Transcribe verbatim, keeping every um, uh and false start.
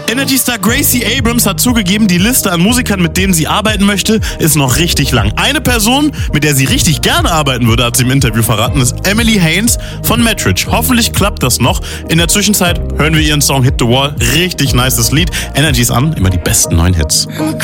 Energy-Star Gracie Abrams hat zugegeben, die Liste an Musikern, mit denen sie arbeiten möchte, ist noch richtig lang. Eine Person, mit der sie richtig gerne arbeiten würde, hat sie im Interview verraten, ist Emily Haines von Mettridge. Hoffentlich klappt das noch. In der Zwischenzeit hören wir ihren Song Hit the Wall. Richtig nices Lied. Energy ist an, immer die besten neuen Hits.